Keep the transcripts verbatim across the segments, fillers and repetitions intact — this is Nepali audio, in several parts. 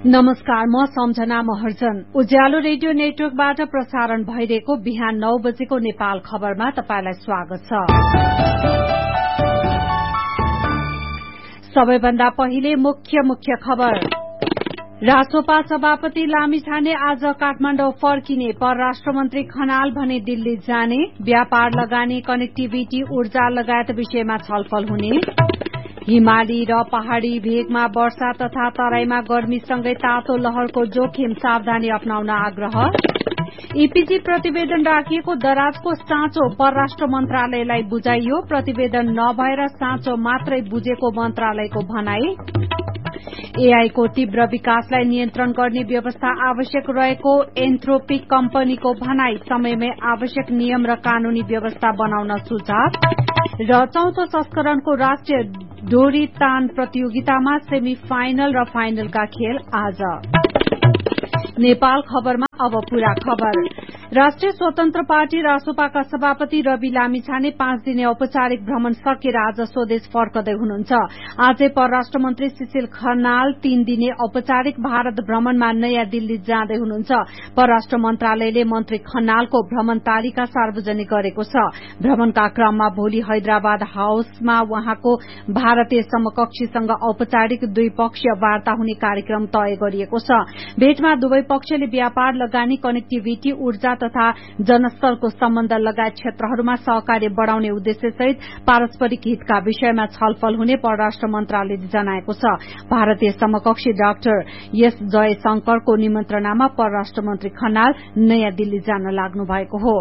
नमस्कार, म सम्झना महर्जन। उज्यालो रेडियो नेटवर्कबाट प्रसारण भइरहेको बिहान नौ बजेको नेपाल खबरमा तपाईंलाई स्वागत छ। सबैभन्दा पहिले मुख्य मुख्य खबर। रासोपा सभापति लामिछाने आज काठमाडौँ फर्किने, परराष्ट्र मन्त्री खनाल भने दिल्ली जाने, व्यापार लगानी, कनेक्टिभिटी, ऊर्जा लगायत विषयमा छलफल हुने, हिमाली र पहाड़ी भेगमा वर्षा तथा तराईमा गर्मीसँगै तातो लहरको जोखिम, सावधानी अपनाउन आग्रह, ईपीजी प्रतिवेदन राखिएको दराजको साँचो परराष्ट्र मन्त्रालयलाई बुझाइयो, प्रतिवेदन नभएर साँचो मात्रै बुझेको मन्त्रालयको भनाई, एआई को तीव्र विकासलाई नियन्त्रण गर्ने व्यवस्था आवश्यक रहेको एन्थ्रोपिक कम्पनीको भनाई, समयमै आवश्यक नियम र कानूनी व्यवस्था बनाउन सुझाव र चौथो संस्करणको राष्ट्रिय डोरी तान प्रतियोगितामा सेमी फाइनल र फाइनलका खेल आज। नेपाल खबरमा अब पूरा खबर। राष्ट्रिय स्वतन्त्र पार्टी रासोपाका सभापति रवि लामिछाने पाँच दिने औपचारिक भ्रमण सकेर आज स्वदेश फर्कदै हुनुहुन्छ। आजै परराष्ट्र मन्त्री सुशील खनाल तीन दिने औपचारिक भारत भ्रमणमा नयाँ दिल्ली जाँदै हुनुहुन्छ। परराष्ट्र मन्त्रालयले मन्त्री खनालको भ्रमण तालिका सार्वजनिक गरेको छ। भ्रमणका क्रममा भोलि हैदराबाद हाउसमा उहाँको भारतीय समकक्षीसँग औपचारिक द्विपक्षीय वार्ता हुने कार्यक्रम तय गरिएको छ। भेटमा दुवै पक्षले व्यापार लगानी, कनेक्टिभिटी, ऊर्जा तथा जनस्तरको सम्बन्ध लगायत क्षेत्रहरूमा सहकार्य बढ़ाउने उद्देश्यसहित पारस्परिक हितका विषयमा छलफल हुने परराष्ट्र मन्त्रालयले जनाएको छ। भारतीय समकक्षी डाक्टर एस जयशंकरको निमन्त्रणामा परराष्ट्र मन्त्री खनाल नयाँ दिल्ली जान लाग्नु भएको हो।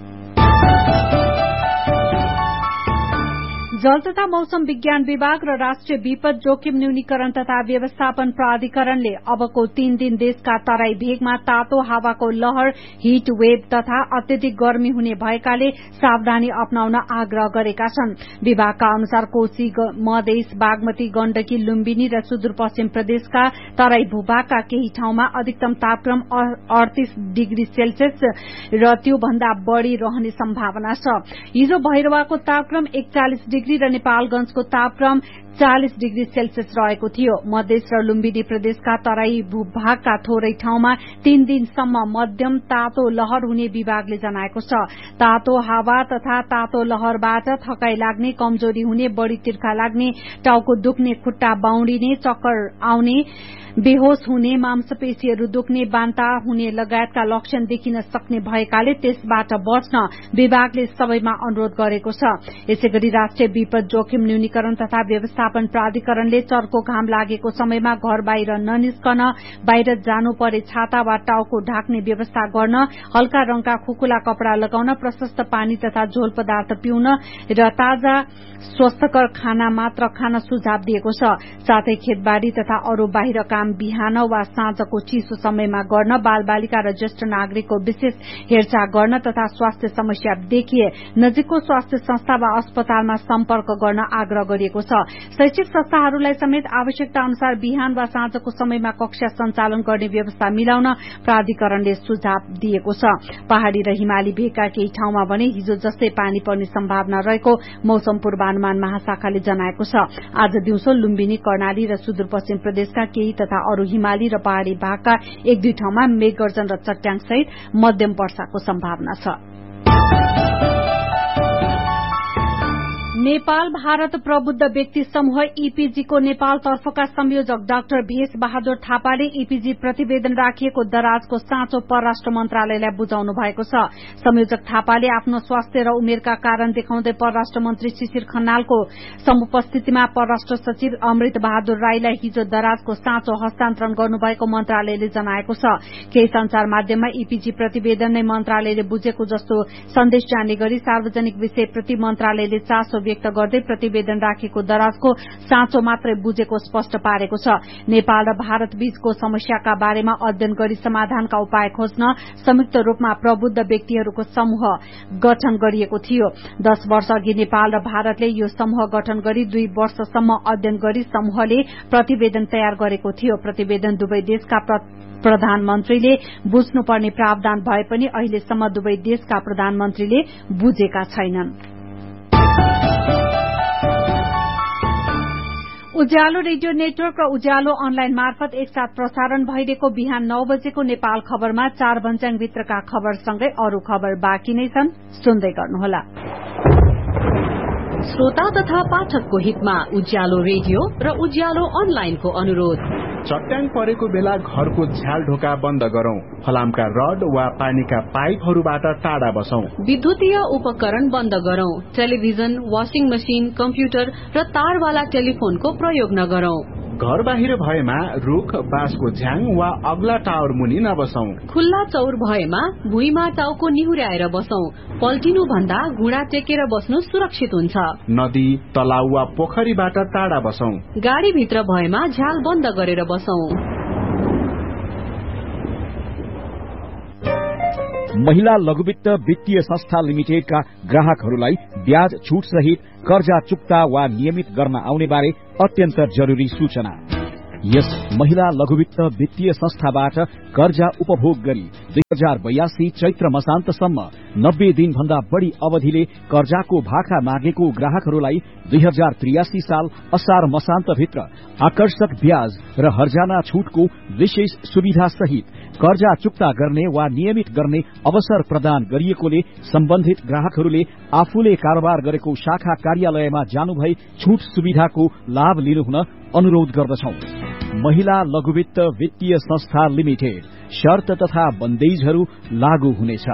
जल तथा मौसम विज्ञान विभाग र राष्ट्रिय विपद जोखिम न्यूनीकरण तथा व्यवस्थापन प्राधिकरणले अबको तीन दिन देशका तराई भेगमा तातो हावाको लहर, हिट वेभ तथा अत्यधिक गर्मी हुने भएकाले सावधानी अपनाउन आग्रह गरेका छन्। विभागका अनुसार कोशी, मधेस, बागमती, गण्डकी, लुम्बिनी र सुदूरपश्चिम प्रदेशका तराई भूभागका केही ठाउँमा अधिकतम तापक्रम अडतीस डिग्री सेल्सियस र त्योभन्दा बढ़ी रहने सम्भावना छ। हिजो भैरवाको तापक्रम एकचालिस डिग्री र नेपालगंजको तापक्रम चालिस डिग्री सेल्सियस रहेको थियो। मधेस र लुम्बिनी प्रदेशका तराई भूभागका थोरै ठाउँमा तीन दिनसम्म मध्यम तातो लहर हुने विभागले जनाएको छ। तातो हावा तथा तातो लहरबाट थकाई लाग्ने, कमजोरी हुने, बढ़ी तिर्खा लाग्ने, टाउको दुख्ने, खुट्टा बाउडिने, चक्कर आउने, बेहोश हुने, मांसपेशीहरू दुख्ने, बान्ता हुने लगायतका लक्षण देखिन सक्ने भएकाले त्यसबाट बच्न विभागले सबैमा अनुरोध गरेको छ। यसैगरी राष्ट्रिय विपद जोखिम न्यूनीकरण तथा व्यवस्थापन प्राधिकरणले चर्को घाम लागेको समयमा घर बाहिर ननिस्कन, बाहिर जानु परे छाता वा टाउको ढाक्ने व्यवस्था गर्न, हल्का रंगका खुकुला कपड़ा लगाउन, प्रशस्त पानी तथा झोल पदार्थ पिउन र ताजा स्वस्थकर खाना मात्र खान सुझाव दिएको छ। साथै खेतबारी तथा अरू बाहिर काम बिहान वा साँझको चिसो समयमा गर्न, बालबालिका र ज्येष्ठ नागरिकको विशेष हेरचाह गर्न तथा स्वास्थ्य समस्या देखिए नजिकको स्वास्थ्य संस्था वा अस्पतालमा सम्पर्क गर्न आग्रह गरिएको छ। शैक्षिक संस्थाहरूलाई समेत आवश्यकता अनुसार बिहान वा साँझको समयमा कक्षा सञ्चालन गर्ने व्यवस्था मिलाउन प्राधिकरणले सुझाव दिएको छ। पहाड़ी र हिमाली भेगका केही ठाउँमा भने हिजो जस्तै पानी पर्ने सम्भावना रहेको मौसम पूर्वानुमान महाशाखाले जनाएको छ। आज दिउँसो लुम्बिनी, कर्णाली र सुदूरपश्चिम प्रदेशका केही तथा अरू हिमाली र पहाड़ी भागका एक दुई ठाउँमा मेघगर्जन र चट्याङ सहित मध्यम वर्षाको सम्भावना छ। नेपाल भारत प्रबुद्ध व्यक्ति समूह ईपीजी को नेपाल तर्फका संयोजक डाक्टर भेष बहादुर थापाले ईपीजी प्रतिवेदन राखिएको दराजको साँचो परराष्ट्र मन्त्रालयलाई बुझाउनु भएको छ। संयोजक थापाले आफ्नो स्वास्थ्य र उमेरका कारण देखाउँदै परराष्ट्र मन्त्री सुशील खनालको समुपस्थितिमा परराष्ट्र सचिव अमृत बहादुर राईलाई हिजो दराजको साँचो हस्तान्तरण गर्नुभएको मन्त्रालयले जनाएको छ। केही संचार माध्यममा ईपीजी प्रतिवेदन नै मन्त्रालयले बुझेको जस्तो सन्देश जाने गरी सार्वजनिक विषयप्रति मन्त्रालयले चासो व्यक्त गर्दै प्रतिवेदन राखेको दराजको साँचो मात्रै बुझेको स्पष्ट पारेको छ। नेपाल र भारत बीचको समस्याका बारेमा अध्ययन गरी समाधानका उपाय खोज्न संयुक्त रूपमा प्रबुद्ध व्यक्तिहरूको समूह गठन गरिएको थियो। दश वर्ष अघि नेपाल र भारतले यो समूह गठन गरी दुई वर्षसम्म अध्ययन गरी समूहले प्रतिवेदन तयार गरेको थियो। प्रतिवेदन दुवै देशका प्रधानमन्त्रीले बुझ्नुपर्ने प्रावधान भए पनि अहिलेसम्म दुवै देशका प्रधानमन्त्रीले बुझेका छैनन्। उज्यालो रेडियो नेटवर्क र उज्यालो अनलाइन मार्फत एकसाथ प्रसारण भइरहेको बिहान नौ बजेको नेपाल खबरमा चार भन्ज्याङ भित्रका खबरसँगै अरू खबर बाँकी नै छन्, सुन्दै गर्नुहोला। श्रोता तथा पाठकको हितमा उज्यालो रेडियो र उज्यालो अनलाइनको अनुरोध। चट्याङ परेको बेला घरको झ्याल ढोका बन्द गरौं। फलामका रड वा पानीका पाइपहरूबाट टाढा बसौं। विद्युतीय उपकरण बन्द गरौं। टेलिभिजन, वाशिङ मशिन, कम्प्युटर र तारवाला टेलिफोनको प्रयोग नगरौं। घर बाहिर भएमा रुख, बाँसको झ्याङ वा अग्ला टावर मुनि नबसौं। खुल्ला चौर भएमा भुइँमा टाउको निहुर्याएर बसौं। पल्टिनु भन्दा घुँडा टेकेर बस्नु सुरक्षित हुन्छ। नदी, तलाउ वा पोखरीबाट टाढा बसौं। गाडी भित्र भएमा झ्याल बन्द गरेर बसौं। महिला लघुवित्त वित्तीय संस्था लिमिटेडका ग्राहकहरूलाई ब्याज छुट सहित कर्जा चुक्ता वा नियमित गर्न आउने बारे अत्यन्त जरुरी सूचना। यस महिला लघुवित्त वित्तीय संस्थाबाट कर्जा उपभोग गरी दुई हजार बयासी चैत्र मसान्तसम्म नब्बे दिन भन्दा बढ़ी अवधिले कर्जाको भाका मागेको ग्राहकहरूलाई दुई हजार त्रियासी साल असार मसान्त भित्र आकर्षक ब्याज र हर्जाना छुटको विशेष सुविधा सहित कर्जा चुक्ता गर्ने वा नियमित गर्ने अवसर प्रदान गरिएकोले सम्बन्धित ग्राहकहरूले आफूले कारोबार गरेको शाखा कार्यालयमा जानुभई छुट सुविधाको लाभ लिनुहुन अनुरोध गर्दछौं। महिला लघुवित्त वित्तीय संस्था लिमिटेड। शर्त तथा बन्देजहरू लागू हुनेछ।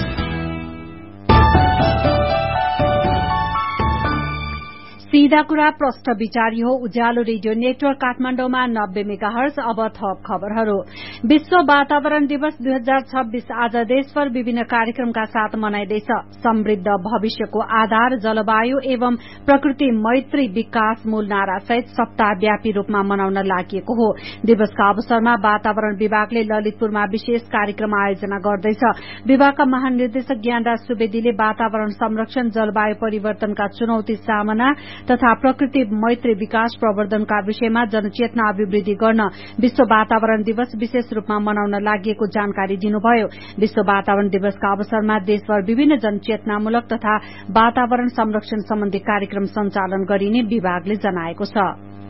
सीधा कुरा प्रश्न विचारी हो। उज्यालो रेडियो नेटवर्क काठमाडौँमा नब्बे मेगाहर्ज। अब थप खबरहरू। विश्व वातावरण दिवस दुई हजार छब्बीस आज देशभर विभिन्न कार्यक्रमका साथ मनाइँदैछ। समृद्ध भविष्यको आधार जलवायु एवं प्रकृति मैत्री विकास मूल नारासहित सप्ताहव्यापी रूपमा मनाउन लागि हो। दिवसका अवसरमा वातावरण विभागले ललितपुरमा विशेष कार्यक्रम आयोजना गर्दैछ। विभागका महानिर्देशक ज्ञानराज सुवेदीले वातावरण संरक्षण, जलवायु परिवर्तनका चुनौती सामना तथा प्रकृति मैत्री विकास प्रवर्धनका विषयमा जनचेतना अभिवृद्धि गर्न विश्व वातावरण दिवस विशेष रूपमा मनाउन लागि जानकारी दिनुभयो। विश्व वातावरण दिवसका अवसरमा देशभर विभिन्न जनचेतनामूलक तथा वातावरण संरक्षण सम्बन्धी कार्यक्रम सञ्चालन गरिने विभागले जनाएको छ।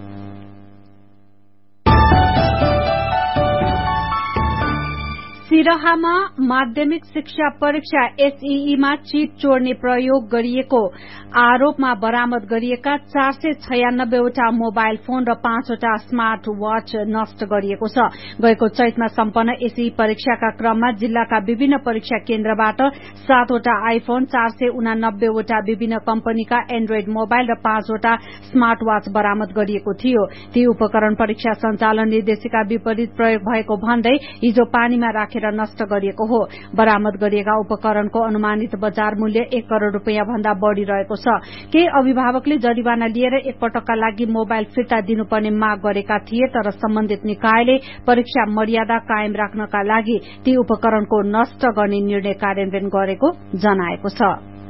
सिरहामा माध्यमिक शिक्षा परीक्षा एसईईमा चिट चोर्ने प्रयोग गरिएको आरोपमा बरामद गरिएका चार सय छयानब्बेवटा मोबाइल फोन र पाँचवटा स्मार्ट वाच नष्ट गरिएको छ। गएको चैतमा सम्पन्न एसईई परीक्षाका क्रममा जिल्लाका विभिन्न परीक्षा केन्द्रबाट सातवटा आइफोन, चार सय उनानब्बेवटा विभिन्न कम्पनीका एन्ड्रोइड मोबाइल र पाँचवटा स्मार्ट वाच बरामद गरिएको थियो। ती उपकरण परीक्षा सञ्चालन निर्देशिका विपरीत प्रयोग भएको भन्दै हिजो पानीमा राखेर नष्ट गरिएको हो। बरामद गरिएका उपकरणको अनुमानित बजार मूल्य एक करोड़ रूपियाँ भन्दा बढ़ी रहेको छ। केही अभिभावकले जरिवाना लिएर एकपटकका लागि मोबाइल फिर्ता दिनुपर्ने माग गरेका थिए, तर सम्बन्धित निकायले परीक्षा मर्यादा कायम राख्नका लागि ती उपकरणको नष्ट गर्ने निर्णय कार्यान्वयन गरेको जनाएको छ।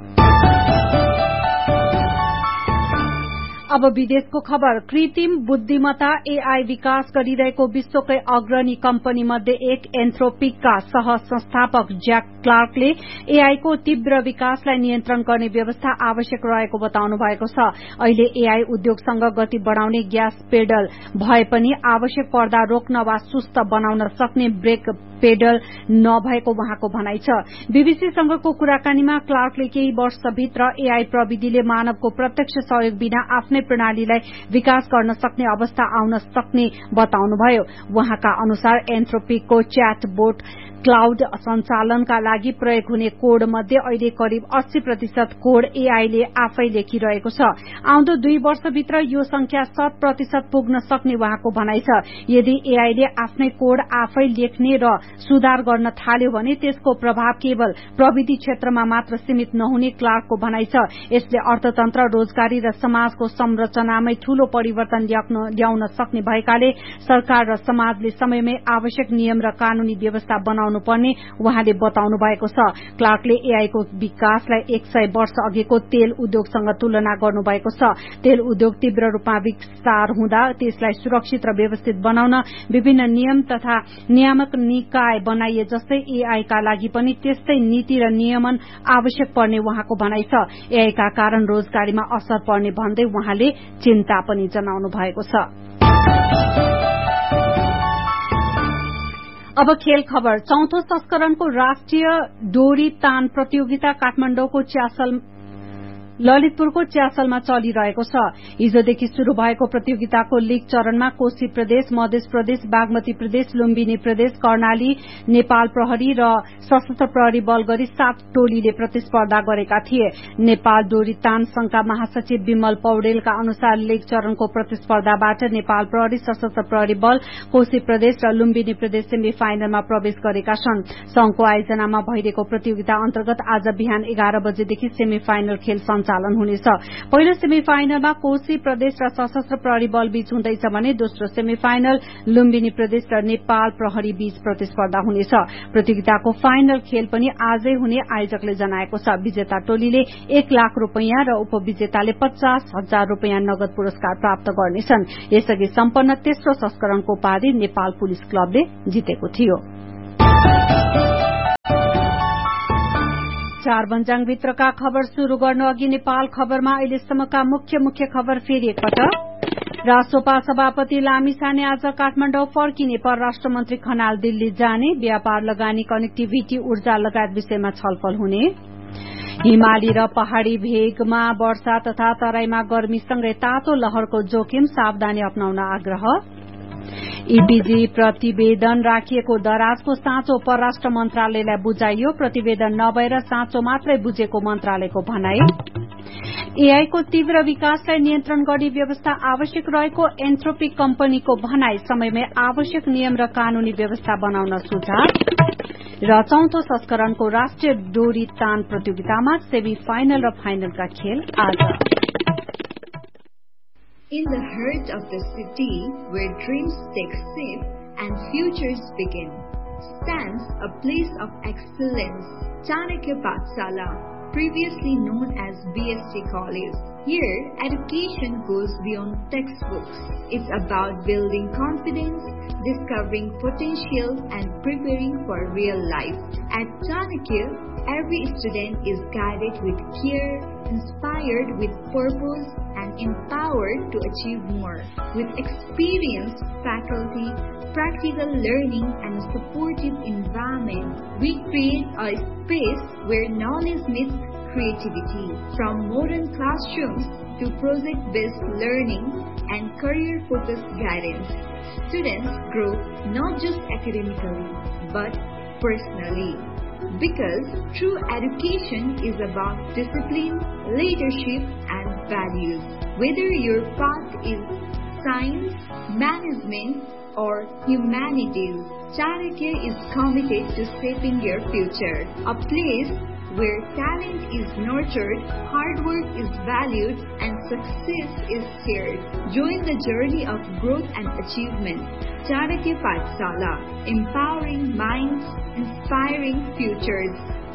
अब विदेशको खबर। कृत्रिम बुद्धिमत्ता एआई विकास गरिरहेको विश्वकै अग्रणी कम्पनी मध्ये एक एन्थ्रोपिकका सह संस्थापक ज्याक क्लार्कले एआईको तीव्र विकासलाई नियन्त्रण गर्ने व्यवस्था आवश्यक रहेको बताउनु भएको छ। अहिले एआई उद्योगसँग गति बढ़ाउने ग्यास पेडल भए पनि आवश्यक पर्दा रोक्न वा सुस्त बनाउन सक्ने ब्रेक पेडल नभएको उहाँको भनाइ छ। बीबीसीसँगको कुराकानीमा क्लार्कले केही वर्षभित्र एआई प्रविधिले मानवको प्रत्यक्ष सहयोग बिना आफ्नै प्रणालीलाई विकास गर्न सक्ने अवस्था आउन सक्ने बताउनुभयो। उहाँका अनुसार एन्थ्रोपिकको च्याटबोट क्लाउड सञ्चालनका लागि प्रयोग हुने कोड मध्ये अहिले करिब अस्सी प्रतिशत कोड एआईले आफै लेखिरहेको छ। आउँदो दुई वर्षभित्र यो संख्या शत प्रतिशत पुग्न सक्ने उहाँको भनाइ छ। यदि एआईले आफ्नै कोड आफै लेख्ने र सुधार गर्न थाल्यो भने त्यसको प्रभाव केवल प्रविधि क्षेत्रमा मात्र सीमित नहुने क्लार्कको भनाइ छ। यसले अर्थतन्त्र, रोजगारी र समाजको संरचनामै ठूलो परिवर्तन ल्याउन सक्ने भएकाले सरकार र समाजले समयमै आवश्यक नियम र कानूनी व्यवस्था बनाउनु पर्ने उहाँले बताउनु भएको छ। क्लार्कले एआईको विकासलाई एक सय वर्ष अघिको तेल उद्योगसँग तुलना गर्नुभएको छ। तेल उद्योग तीव्र रूपमा विस्तार हुँदा त्यसलाई सुरक्षित र व्यवस्थित बनाउन विभिन्न नियम तथा नियामक निकाय बनाइए जस्तै एआईका लागि पनि त्यस्तै नीति र नियमन आवश्यक पर्ने उहाँको भनाइ छ। एआईका कारण रोजगारीमा असर पर्ने भन्दै उहाँले हुनाले चिन्ता पनि जनाउनु भएको छ। अब खेल खबर। चौथो संस्करणको राष्ट्रिय डोरी तान प्रतियोगिता काठमाडौँको च्यासल ललितपुरको च्यासलमा चलिरहेको छ। हिजोदेखि शुरू भएको प्रतियोगिताको लीग चरणमा कोशी प्रदेश, मध्य प्रदेश, बागमती प्रदेश, लुम्बिनी प्रदेश, कर्णाली, नेपाल प्रहरी र सशस्त्र प्रहरी बल गरी सात टोलीले प्रतिस्पर्धा गरेका थिए। नेपाल डोरी तान संघका महासचिव विमल पौडेलका अनुसार लीग चरणको प्रतिस्पर्धाबाट नेपाल प्रहरी, सशस्त्र प्रहरी बल, कोशी प्रदेश र लुम्बिनी प्रदेश सेमी फाइनलमा प्रवेश गरेका छन्। संघको आयोजनामा भइरहेको प्रतियोगिता अन्तर्गत आज बिहान एघार बजेदेखि सेमी फाइनल खेल सञ्चालन हुनेछ। पहिलो सेमी फाइनलमा कोशी प्रदेश र सशस्त्र प्रहरी बल बीच हुँदैछ भने दोस्रो सेमी फाइनल लुम्बिनी प्रदेश र नेपाल प्रहरी बीच प्रतिस्पर्धा हुनेछ। प्रतियोगिताको फाइनल खेल पनि आजै हुने आयोजकले जनाएको छ। विजेता टोलीले एक लाख रूपियाँ र उपविजेताले पचास हजार रूपियाँ नगद पुरस्कार प्राप्त गर्नेछन्। यसअघि सम्पन्न तेस्रो संस्करणको उपाधि नेपाल पुलिस क्लबले जितेको थियो। चार बन्जाङभित्रका खबर शुरू गर्न अघि नेपाल खबरमा अहिलेसम्मका मुख्य मुख्य खबर फेरि एकपटक। राष्ट्रपा सभापति लामिछाने आज काठमाडौँ फर्किने, परराष्ट्र मन्त्री खनाल दिल्ली जाने, व्यापार, लगानी, कनेक्टिभिटी, ऊर्जा लगायत विषयमा छलफल हुने। हिमाली र पहाड़ी भेगमा वर्षा तथा तराईमा गर्मीसँगै तातो लहरको जोखिम, सावधानी अपनाउन आग्रह। ईपीजी प्रतिवेदन राखिएको दराजको साँचो परराष्ट्र मन्त्रालयलाई बुझाइयो, प्रतिवेदन नभएर साँचो मात्रै बुझेको मन्त्रालयको भनाई। एआई को तीव्र विकासलाई नियन्त्रण गर्ने व्यवस्था आवश्यक रहेको एन्थ्रोपिक कम्पनीको भनाई, समयमै आवश्यक नियम र कानूनी व्यवस्था बनाउन सुझाव। र चौथो संस्करणको राष्ट्रिय डोरी तान प्रतियोगितामा सेमी फाइनल र फाइनलका खेल आज। In the heart of the city, where dreams take shape and futures begin, stands a place of excellence, Chanakya Pathshala, previously known as B S C College. Here, education goes beyond textbooks. It's about building confidence, discovering potential, and preparing for real life. At Chanakya, every student is guided with care, inspired with purpose, and empowered to achieve more. With experienced faculty, practical learning, and a supportive environment, we create a space where knowledge meets creativity. From modern classrooms to project-based learning and career-focused guidance, students grow not just academically, but personally. Because true education is about discipline, leadership, and values. Whether your path is science, management, or humanities, Chanakya is committed to shaping your future. A place where talent is nurtured, hard work is valued, and success is shared. Join the journey of growth and achievement. Chanakya Pathshala, empowering minds, inspiring futures.